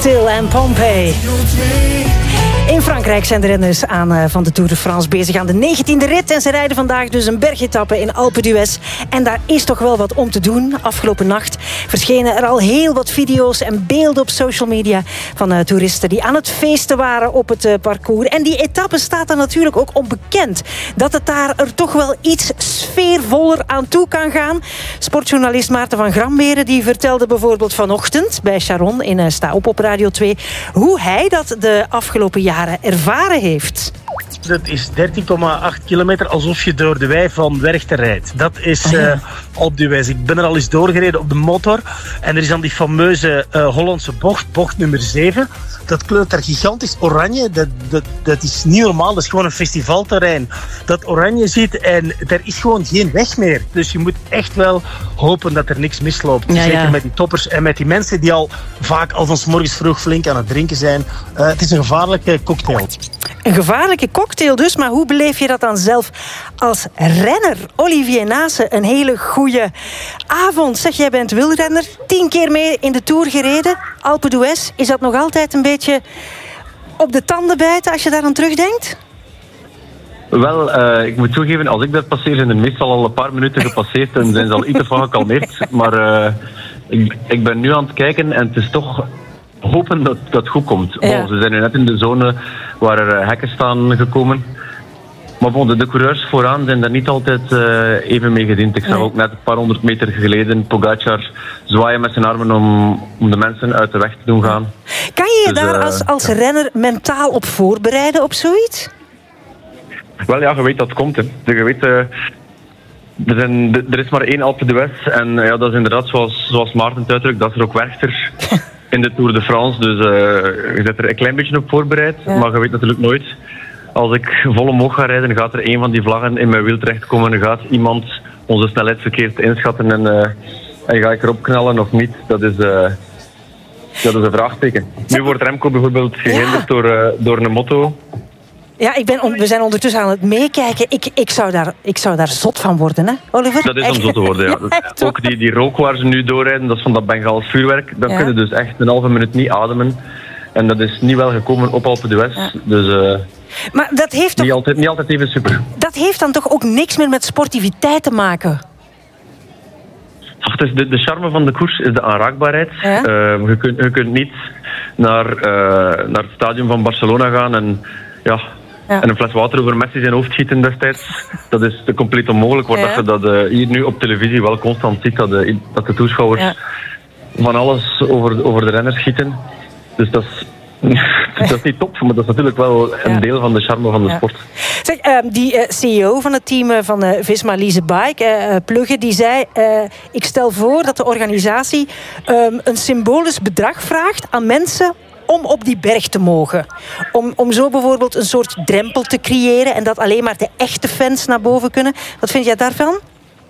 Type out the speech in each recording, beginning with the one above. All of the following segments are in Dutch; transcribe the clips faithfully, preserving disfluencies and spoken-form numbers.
Cocktail en Pompeii. In Frankrijk zijn de renners aan, uh, van de Tour de France bezig aan de negentiende rit. En ze rijden vandaag dus een bergetappe in Alpe d'Huez. En daar is toch wel wat om te doen. Afgelopen nacht verschenen er al heel wat video's en beelden op social media van uh, toeristen die aan het feesten waren op het uh, parcours. En die etappe staat er natuurlijk ook onbekend. Dat het daar er toch wel iets sfeervoller aan toe kan gaan. Sportjournalist Maarten van Gramberen die vertelde bijvoorbeeld vanochtend bij Sharon in uh, Sta op op Radio twee hoe hij dat de afgelopen jaren ervaren heeft. Dat is dertien komma acht kilometer, alsof je door de wei van Werchter rijdt. Dat is uh, Alpe d'Huez. Ik ben er al eens doorgereden op de motor. En er is dan die fameuze uh, Hollandse bocht, bocht nummer zeven. Dat kleurt daar gigantisch oranje. Dat, dat, dat is niet normaal. Dat is gewoon een festivalterrein. Dat oranje ziet en er is gewoon geen weg meer. Dus je moet echt wel hopen dat er niks misloopt. Ja, Zeker ja. met die toppers en met die mensen die al vaak al van 's morgens vroeg flink aan het drinken zijn. Uh, het is een gevaarlijke cocktail. Een gevaarlijke cocktail dus, maar hoe beleef je dat dan zelf als renner? Olivier Naassen, een hele goede avond. Zeg, jij bent wielrenner, tien keer mee in de Tour gereden. Alpe d'Huez, is dat nog altijd een beetje op de tanden bijten als je daar aan terugdenkt? Wel, uh, ik moet toegeven, als ik dat passeer, zijn er meestal al een paar minuten gepasseerd en zijn ze al iets van gekalmeerd. Maar uh, ik, ik ben nu aan het kijken en het is toch hopen dat dat goed komt. Ja. Oh, ze zijn nu net in de zone waar er hekken staan gekomen. Maar bon, de, de coureurs vooraan zijn daar niet altijd uh, even mee gediend. Ik zag nee. ook net een paar honderd meter geleden Pogacar zwaaien met zijn armen om, om de mensen uit de weg te doen gaan. Kan je je dus, daar uh, als, als renner mentaal op voorbereiden op zoiets? Wel ja, je weet dat het komt. Hè. Je weet, uh, er, zijn, er is maar één Alpe d'Huez en uh, ja, dat is inderdaad zoals, zoals Maarten het uitdrukt, dat is er ook Werchter in de Tour de France. Dus uh, je zit er een klein beetje op voorbereid, ja. maar je weet natuurlijk nooit. Als ik vol omhoog ga rijden, gaat er een van die vlaggen in mijn wiel terechtkomen. Gaat iemand onze snelheid verkeerd inschatten en, uh, en ga ik erop knallen of niet? Dat is, uh, dat is een vraagteken. Nu wordt Remco bijvoorbeeld gehinderd ja. door, uh, door een motto. Ja, ik ben on- we zijn ondertussen aan het meekijken. Ik, ik, zou daar, ik zou daar zot van worden, hè, Oliver? Dat is om zot te worden, ja. ja ook die, die rook waar ze nu doorrijden, dat is van dat Bengaals vuurwerk. Dan ja. kun je dus echt een halve minuut niet ademen. En dat is niet wel gekomen op Alpe d'Huez. Ja. Dus uh, maar dat heeft toch, niet, altijd, niet altijd even super. Dat heeft dan toch ook niks meer met sportiviteit te maken? Ach, dus de, de charme van de koers is de aanraakbaarheid. Ja? Uh, je, kunt, je kunt niet naar, uh, naar het stadion van Barcelona gaan en... Ja, Ja. En een fles water over Messi zijn hoofd schieten destijds, dat is compleet onmogelijk. Waar ja. je dat uh, hier nu op televisie wel constant ziet, dat de, dat de toeschouwers ja. van alles over, over de renners schieten. Dus dat is, dat is niet top, maar dat is natuurlijk wel een ja. deel van de charme van de ja. sport. Zeg, uh, die uh, C E O van het team uh, van uh, Visma Lease Bike, uh, Plugge, die zei... Uh, ik stel voor dat de organisatie um, een symbolisch bedrag vraagt aan mensen om op die berg te mogen. Om, om zo bijvoorbeeld een soort drempel te creëren en dat alleen maar de echte fans naar boven kunnen. Wat vind jij daarvan?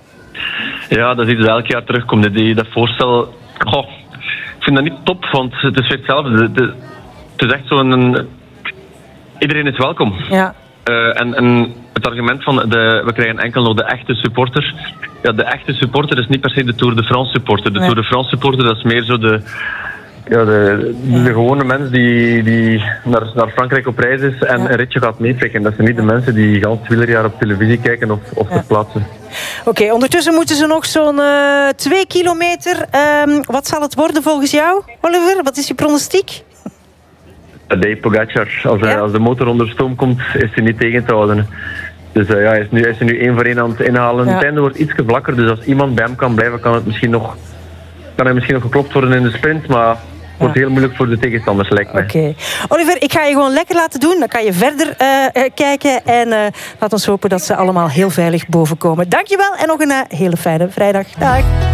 Ja, dat is iets dat elk jaar terugkomt. Die, dat voorstel... Goh, ik vind dat niet top, want het is hetzelfde. Het, het is echt zo'n... Iedereen is welkom. Ja. Uh, en, en het argument van de, we krijgen enkel nog de echte supporter. Ja, de echte supporter is niet per se de Tour de France supporter. De nee. Tour de France supporter, dat is meer zo de... Ja, de, de, de gewone mens die, die naar, naar Frankrijk op reis is en ja. een ritje gaat meepikken. Dat zijn niet de mensen die gans wielerjaar op televisie kijken of, of ja. ter plaatse. Oké, okay, ondertussen moeten ze nog zo'n uh, twee kilometer. Um, wat zal het worden volgens jou, Oliver? Wat is je pronostiek? Tadej Pogacar. Als, ja? als de motor onder stoom komt, is hij niet tegen te houden. Dus uh, ja, hij is, nu, hij is er nu één voor één aan het inhalen. Ja. Het einde wordt iets vlakker, dus als iemand bij hem kan blijven, kan het misschien nog... kan hij misschien nog geklopt worden in de sprint, maar het wordt ja. heel moeilijk voor de tegenstanders, lijkt mij. Oké. Okay. Oliver, ik ga je gewoon lekker laten doen. Dan kan je verder uh, uh, kijken en uh, laat ons hopen dat ze allemaal heel veilig boven komen. Dankjewel en nog een uh, hele fijne vrijdag. Dag.